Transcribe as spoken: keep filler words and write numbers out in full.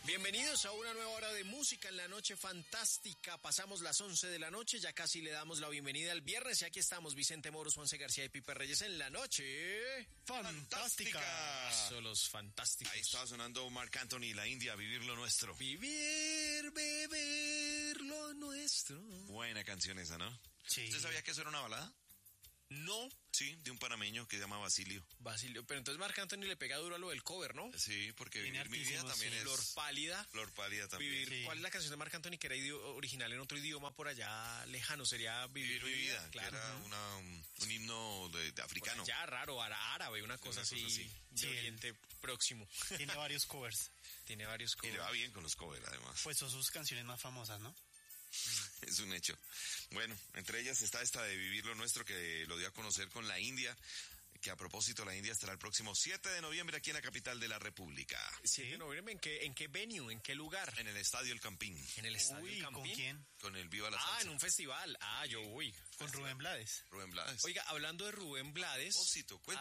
Bienvenidos a una nueva hora de música en la noche fantástica. Pasamos las once de la noche, ya casi le damos la bienvenida al viernes y aquí estamos Vicente Moros, Juanse García y Pipe Reyes en la noche fantástica. Son los fantásticos. Ahí estaba sonando Marc Anthony, La India, Vivir lo Nuestro. Vivir, beber lo nuestro. Buena canción esa, ¿no? Sí. ¿Usted sabía que eso era una balada? No. Sí, de un panameño que se llama Basilio. Basilio, pero entonces Marc Anthony le pega duro a lo del cover, ¿no? Sí, porque Tiene Vivir mi vida artísimos, también sí. es... Flor Pálida. Flor Pálida también. Vivir, Sí. ¿Cuál es la canción de Marc Anthony que era idi- original en otro idioma por allá lejano? Sería Vivir, Vivir mi vida, claro. que era una, un, un himno de, de africano. Ya raro, ara- árabe, una cosa Una así, cosa así. de Sí, Oriente Próximo. Tiene varios covers. Tiene varios Y le covers. va bien con los covers, además. Pues son sus canciones más famosas, ¿no? Es un hecho. Bueno, entre ellas está esta de Vivir lo Nuestro, que lo dio a conocer con La India, que a propósito La India estará el próximo siete de noviembre aquí en la capital de la República. siete de noviembre, ¿en qué, ¿en qué venue? ¿En qué lugar? En el Estadio El Campín, En el Estadio Uy, ¿con Campín. quién? con el Viva la Ah, Salsa. en un festival. Ah, yo voy. Con Rubén Blades. Rubén Blades. Oiga, hablando de Rubén Blades. Propósito, cuénteme